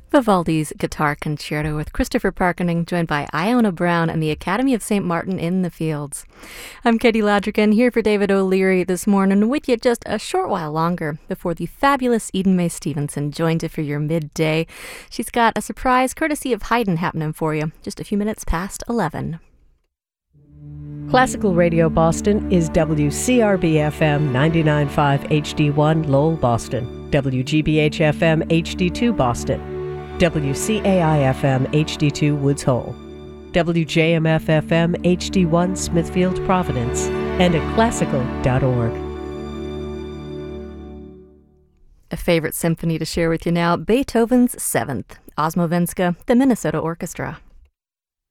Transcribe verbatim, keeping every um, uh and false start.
Vivaldi's Guitar Concerto with Christopher Parkening, joined by Iona Brown and the Academy of Saint Martin in the Fields. I'm Katie Ladrigan, here for David O'Leary this morning, with you just a short while longer before the fabulous Eden Mae Stevenson joins you for your midday. She's got a surprise courtesy of Haydn happening for you, just a few minutes past eleven. Classical Radio Boston is W C R B F M ninety-nine point five H D one Lowell, Boston, W G B H F M H D two Boston, W C A I F M H D two Woods Hole, W J M F F M H D one Smithfield, Providence, and at classical dot org. A favorite symphony to share with you now, Beethoven's Seventh, Osmovenska, the Minnesota Orchestra.